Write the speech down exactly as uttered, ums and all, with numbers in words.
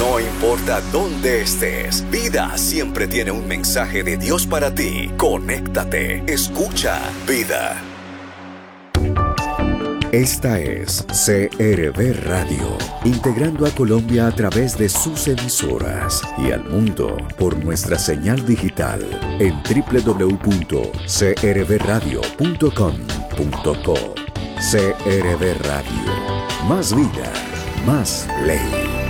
No importa dónde estés, Vida siempre tiene un mensaje de Dios para ti. Conéctate, escucha Vida. Esta es C R V Radio, integrando a Colombia a través de sus emisoras y al mundo por nuestra señal digital en doble u doble u doble u punto c r v radio punto com punto co. C R V Radio, más vida, más ley.